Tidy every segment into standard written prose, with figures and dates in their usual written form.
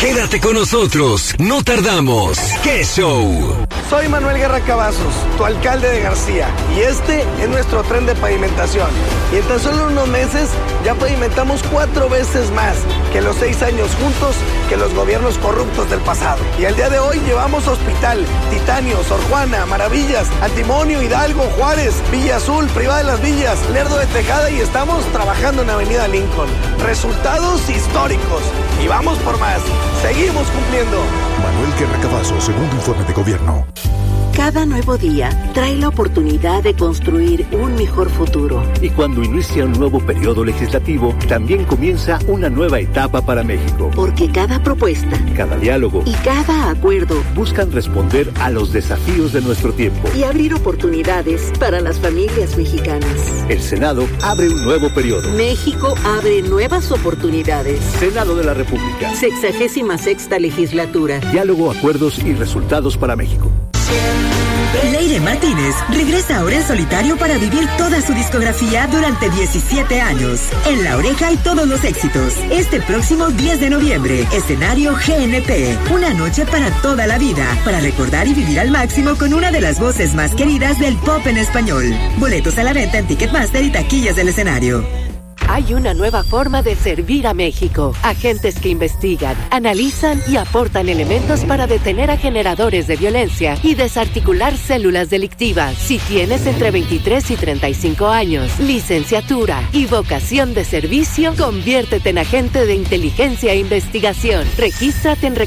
Quédate con nosotros, no tardamos. ¡Qué show! Soy Manuel Guerra Cavazos, tu alcalde de García, y este es nuestro tren de pavimentación. Y en tan solo unos meses ya pavimentamos 4 veces más que los 6 años juntos que los gobiernos corruptos del pasado. Y al día de hoy llevamos Hospital, Titanio, Sor Juana, Maravillas, Antimonio, Hidalgo, Juárez, Villa Azul, Privada de las Villas, Lerdo de Tejada y estamos trabajando en Avenida Lincoln. Resultados históricos. Y vamos por más. Seguimos cumpliendo. Manuel Guerra Cavazos, segundo informe de gobierno. Cada nuevo día trae la oportunidad de construir un mejor futuro. Y cuando inicia un nuevo periodo legislativo, también comienza una nueva etapa para México. Porque cada propuesta, cada diálogo y cada acuerdo buscan responder a los desafíos de nuestro tiempo y abrir oportunidades para las familias mexicanas. El Senado abre un nuevo periodo. México abre nuevas oportunidades. Senado de la República. 66ª legislatura. Diálogo, acuerdos y resultados para México. Leire Martínez regresa ahora en solitario para vivir toda su discografía durante 17 años. En La Oreja y todos los éxitos. Este próximo 10 de noviembre, escenario GNP. Una noche para toda la vida, para recordar y vivir al máximo con una de las voces más queridas del pop en español. Boletos a la venta en Ticketmaster y taquillas del escenario. Hay una nueva forma de servir a México. Agentes que investigan, analizan y aportan elementos para detener a generadores de violencia y desarticular células delictivas. Si tienes entre 23 y 35 años, licenciatura y vocación de servicio, conviértete en agente de inteligencia e investigación. Regístrate en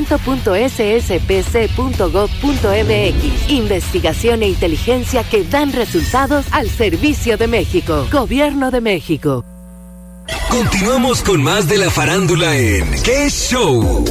reclutamiento.sspc.gov.mx. Investigación e inteligencia que dan resultados al servicio de México. Gobierno de México. Continuamos con más de la farándula en ¡Qué show!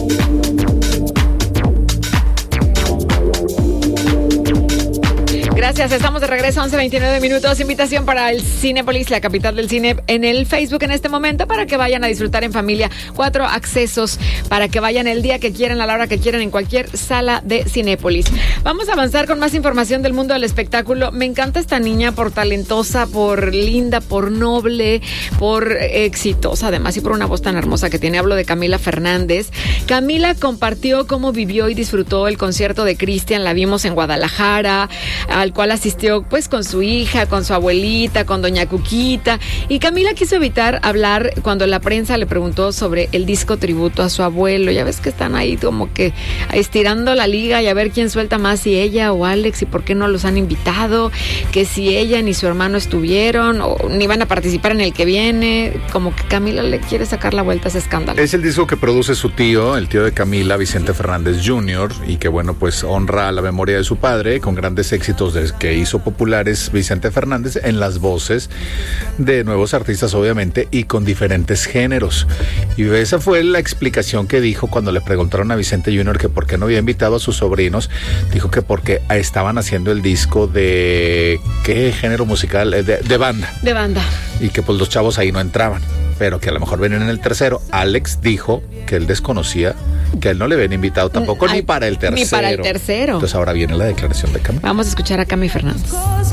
Gracias, estamos de regreso, 11:29 minutos. Invitación para el Cinépolis, la capital del cine, en el Facebook en este momento para que vayan a disfrutar en familia. 4 accesos para que vayan el día que quieran, a la hora que quieran, en cualquier sala de Cinépolis. Vamos a avanzar con más información del mundo del espectáculo. Me encanta esta niña por talentosa, por linda, por noble, por exitosa, además, y por una voz tan hermosa que tiene. Hablo de Camila Fernández. Camila compartió cómo vivió y disfrutó el concierto de Cristian. La vimos en Guadalajara, al cual asistió pues con su hija, con su abuelita, con doña Cuquita, y Camila quiso evitar hablar cuando la prensa le preguntó sobre el disco tributo a su abuelo. Ya ves que están ahí como que estirando la liga y a ver quién suelta más, si ella o Alex, y por qué no los han invitado, que si ella ni su hermano estuvieron o ni van a participar en el que viene. Como que Camila le quiere sacar la vuelta a ese escándalo. Es el disco que produce su tío, el tío de Camila, Vicente Fernández Jr., y que bueno, pues honra la memoria de su padre con grandes éxitos que hizo populares Vicente Fernández en las voces de nuevos artistas, obviamente, y con diferentes géneros. Y esa fue la explicación que dijo cuando le preguntaron a Vicente Jr. que por qué no había invitado a sus sobrinos. Dijo que porque estaban haciendo el disco de ¿qué género musical? De banda. De banda. Y que pues los chavos ahí no entraban, pero que a lo mejor venían en el tercero. Alex dijo que él desconocía, que él no le habían invitado tampoco ni para el tercero. Ni para el tercero. Entonces ahora viene la declaración de Camila. Vamos a escuchar a Cami Fernández.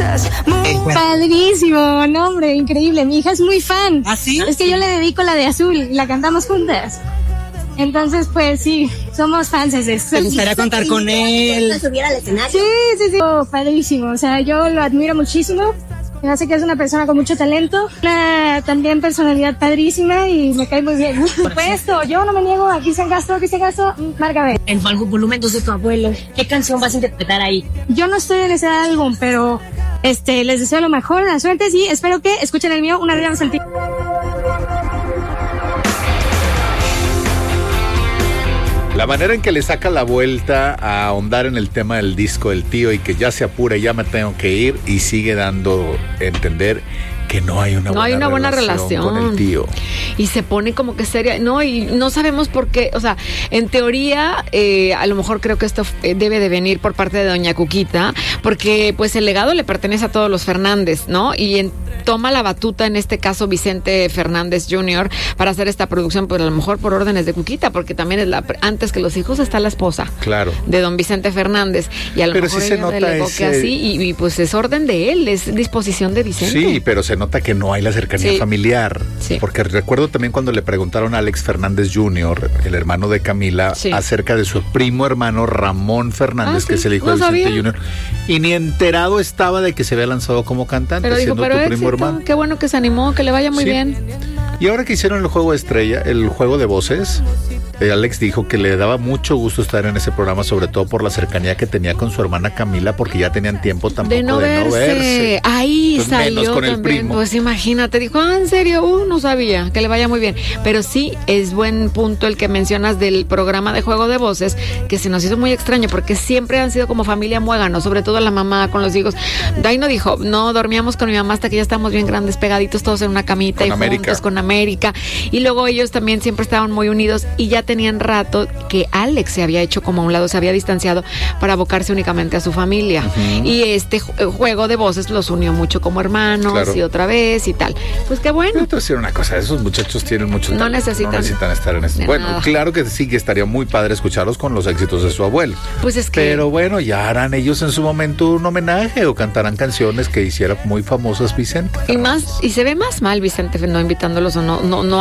Padrísimo, no hombre, increíble. Mi hija es muy fan. ¿Ah, sí? Es que yo le dedico la de Azul y la cantamos juntas. Entonces, pues sí, somos fans. ¿Te gustaría contar con él? ¿Subir al escenario? Sí. Oh, padrísimo. O sea, yo lo admiro muchísimo. Me hace que es una persona con mucho talento, una también personalidad padrísima y me cae muy bien. Por supuesto, yo no me niego a Cristian Castro, márcame. En volumen 2 de tu abuelo, ¿qué canción vas a interpretar ahí? Yo no estoy en ese álbum, pero les deseo lo mejor, la suerte, y espero que escuchen el mío, Una Arriba más Saltillo. La manera en que le saca la vuelta a ahondar en el tema del disco del tío y que ya se apura y ya me tengo que ir, y sigue dando a entender que no hay una buena relación con el tío. Y se pone como que seria, no, y no sabemos por qué. O sea, en teoría, a lo mejor creo que esto debe de venir por parte de doña Cuquita, porque pues el legado le pertenece a todos los Fernández, ¿no? Y toma la batuta en este caso Vicente Fernández Jr. para hacer esta producción, pues a lo mejor por órdenes de Cuquita, porque también es antes que los hijos está la esposa, claro, de don Vicente Fernández, y a lo pero mejor sí se nota delegó que así, y pues es orden de él, es disposición de Vicente. Sí, pero se nota que no hay la cercanía familiar. Sí. Porque recuerdo también cuando le preguntaron a Alex Fernández Jr., el hermano de Camila, acerca de su primo hermano Ramón Fernández, que es el hijo de Vicente Jr., y ni enterado estaba de que se había lanzado como cantante, pero siendo dijo, pero tu primo hermano. Qué bueno que se animó, que le vaya muy bien. Y ahora que hicieron el juego de estrella, el juego de voces, Alex dijo que le daba mucho gusto estar en ese programa, sobre todo por la cercanía que tenía con su hermana Camila, porque ya tenían tiempo tampoco de no verse. Ahí entonces, salió menos con también, el primo. Pues imagínate, dijo, en serio, no sabía, que le vaya muy bien. Pero sí, es buen punto el que mencionas del programa de juego de voces, que se nos hizo muy extraño, porque siempre han sido como familia muégano, sobre todo la mamá con los hijos. Daino dijo, no, dormíamos con mi mamá hasta que ya estábamos bien grandes, pegaditos todos en una camita y juntos con América. Y luego ellos también siempre estaban muy unidos y ya tenían rato que Alex se había hecho como a un lado, se había distanciado para abocarse únicamente a su familia. Y este juego de voces los unió mucho como hermanos y otra vez y tal. Pues qué bueno. Yo te voy a decir una cosa, esos muchachos tienen mucho talento. No necesitan estar en esto. Bueno, nada. Claro que sí, que estaría muy padre escucharlos con los éxitos de su abuelo. Pues es que... Pero bueno, ya harán ellos en su momento un homenaje o cantarán canciones que hiciera muy famosas Vicente. Y se ve más mal Vicente no invitándolos o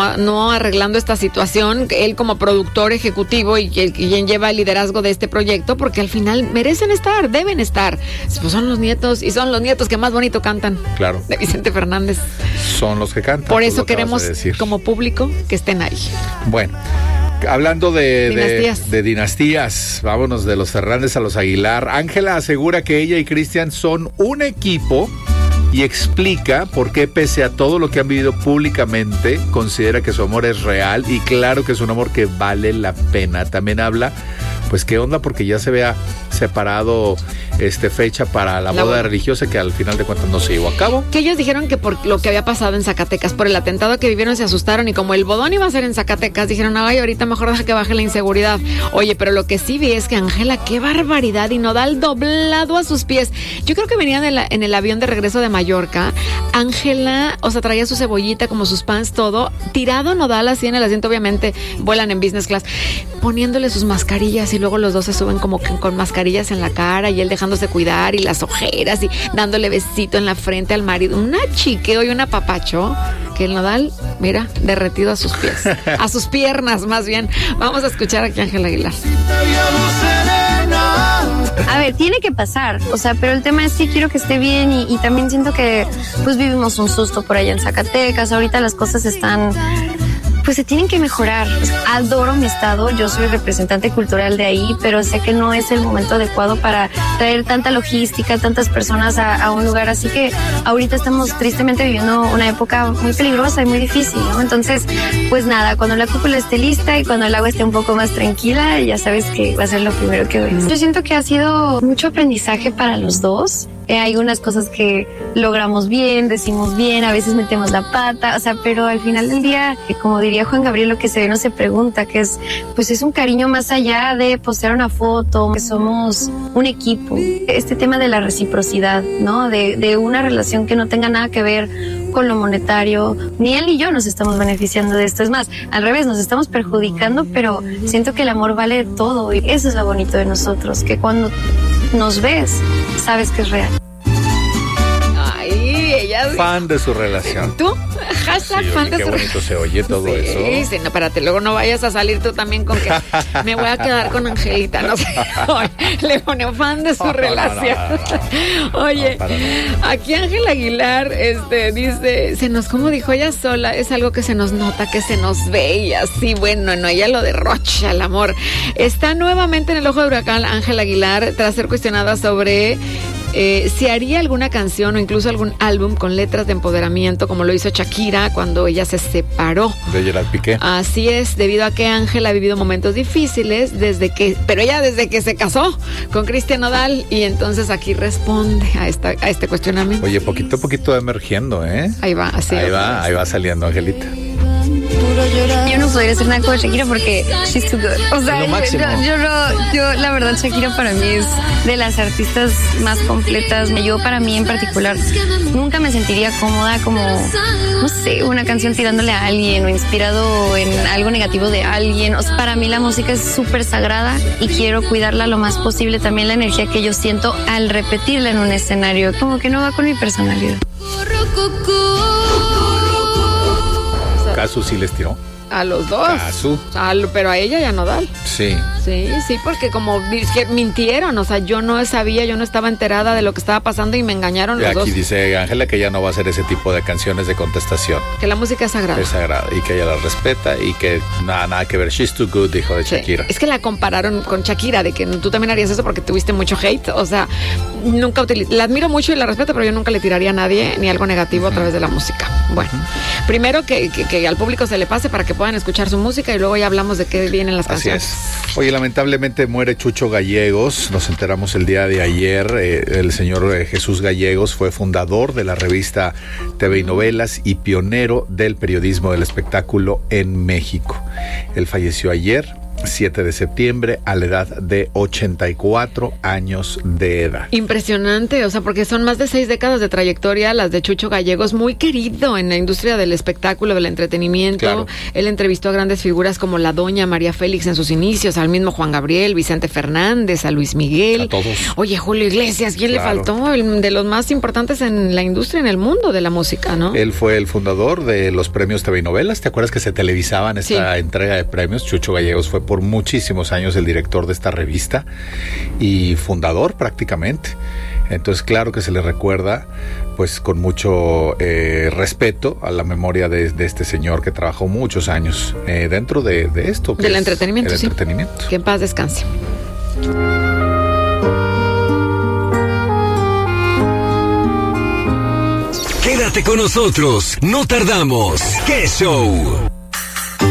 no arreglando esta situación, él como productor ejecutivo y quien lleva el liderazgo de este proyecto, porque al final merecen estar, deben estar. Pues son los nietos, y son los nietos que más bonito cantan. Claro. De Vicente Fernández. Son los que cantan. Por eso queremos, como público, que estén ahí. Bueno. Hablando de dinastías, vámonos de los Fernández a los Aguilar. Ángela asegura que ella y Cristian son un equipo y explica por qué, pese a todo lo que han vivido públicamente, considera que su amor es real y claro que es un amor que vale la pena. También habla, pues qué onda, porque ya se vea separado fecha para la boda religiosa que al final de cuentas no se llevó a cabo. Que ellos dijeron que por lo que había pasado en Zacatecas, por el atentado que vivieron, se asustaron y como el bodón iba a ser en Zacatecas, dijeron, ay, ahorita mejor deja que baje la inseguridad. Oye, pero lo que sí vi es que Ángela, qué barbaridad, y Nodal doblado a sus pies. Yo creo que venían en el avión de regreso de Mallorca, Ángela, o sea, traía su cebollita, como sus pants, todo, tirado Nodal así en el asiento, obviamente vuelan en business class, poniéndole sus mascarillas y luego los dos se suben como que con mascarillas en la cara y él dejándose cuidar y las ojeras y dándole besito en la frente al marido. Una chiqueo y un apapacho que el Nodal, mira, derretido a sus pies, a sus piernas más bien. Vamos a escuchar aquí a Ángela Aguilar. A ver, tiene que pasar, o sea, pero el tema es que quiero que esté bien y también siento que pues vivimos un susto por allá en Zacatecas, ahorita las cosas están... pues se tienen que mejorar. Adoro mi estado, yo soy representante cultural de ahí, pero sé que no es el momento adecuado para traer tanta logística, tantas personas a un lugar, así que ahorita estamos tristemente viviendo una época muy peligrosa y muy difícil, ¿no? Entonces, pues nada, cuando la cúpula esté lista y cuando el agua esté un poco más tranquila, ya sabes que va a ser lo primero que ves. Yo siento que ha sido mucho aprendizaje para los dos. Hay unas cosas que logramos bien, decimos bien, a veces metemos la pata, o sea, pero al final del día, como diría Juan Gabriel, lo que se ve no se pregunta, que es, pues es un cariño más allá de postear una foto, que somos un equipo. Este tema de la reciprocidad, ¿no? De una relación que no tenga nada que ver con lo monetario, ni él ni yo nos estamos beneficiando de esto, es más, al revés, nos estamos perjudicando, pero siento que el amor vale todo y eso es lo bonito de nosotros, que cuando nos ves, sabes que es real. Ay, ella... Fan de su relación. ¿Tú? Hashtag sí, fan de su relación. Qué bonito se oye todo eso. Sí, no, espérate, luego no vayas a salir tú también con que me voy a quedar con Angelita, no sé. Le pone fan de su relación. No. Oye, aquí Ángela Aguilar dice, como dijo ella sola, es algo que se nos nota, que se nos ve y así, bueno, no, ella lo derrocha el amor. Está nuevamente en el ojo de huracán Ángela Aguilar tras ser cuestionada sobre si haría alguna canción o incluso algún álbum con letras de empoderamiento como lo hizo Shakira cuando ella se separó de Gerard Piqué. Así es, debido a que Ángela ha vivido momentos difíciles pero ella desde que se casó con Cristian Nodal, y entonces aquí responde a este cuestionamiento. Oye, poquito a poquito va emergiendo, ¿eh? Ahí va, así ahí va saliendo, Angelita. Yo no podría hacer nada con Shakira porque she's too good. O sea, yo la verdad, Shakira para mí es de las artistas más completas. Yo para mí en particular nunca me sentiría cómoda como, no sé, una canción tirándole a alguien o inspirado en algo negativo de alguien. O sea, para mí la música es súper sagrada y quiero cuidarla lo más posible. También la energía que yo siento al repetirla en un escenario, como que no va con mi personalidad. Casu sí les tiró. A los dos. Casu. Pero a ella y a Nodal. Sí. Sí, porque como mintieron, o sea, yo no sabía, yo no estaba enterada de lo que estaba pasando y me engañaron los dos. Aquí dice Ángela que ya no va a hacer ese tipo de canciones de contestación. Que la música es sagrada. Es sagrada y que ella la respeta y que nada que ver. She's too good, dijo de Shakira. Es que la compararon con Shakira, de que tú también harías eso porque tuviste mucho hate. O sea, nunca la admiro mucho y la respeto, pero yo nunca le tiraría a nadie ni algo negativo a través de la música. Bueno, primero que al público se le pase para que puedan escuchar su música y luego ya hablamos de qué vienen las canciones. Así es. Oye, lamentablemente muere Chucho Gallegos, nos enteramos el día de ayer. El señor Jesús Gallegos fue fundador de la revista TV y Novelas y pionero del periodismo del espectáculo en México. Él falleció ayer, 7 de septiembre, a la edad de 84 años de edad. Impresionante, o sea, porque son más de 6 décadas de trayectoria las de Chucho Gallegos, muy querido en la industria del espectáculo, del entretenimiento. Claro. Él entrevistó a grandes figuras como la doña María Félix en sus inicios, al mismo Juan Gabriel, Vicente Fernández, a Luis Miguel. A todos. Oye, Julio Iglesias, ¿quién le faltó? De los más importantes en la industria, en el mundo de la música, ¿no? Él fue el fundador de los premios TV y Novelas. ¿Te acuerdas que se televisaban esta entrega de premios? Chucho Gallegos fue por muchísimos años el director de esta revista y fundador prácticamente. Entonces, claro que se le recuerda pues con mucho respeto a la memoria de este señor que trabajó muchos años dentro de esto. Del entretenimiento, el entretenimiento. Que en paz descanse. Quédate con nosotros, no tardamos. ¡Qué show!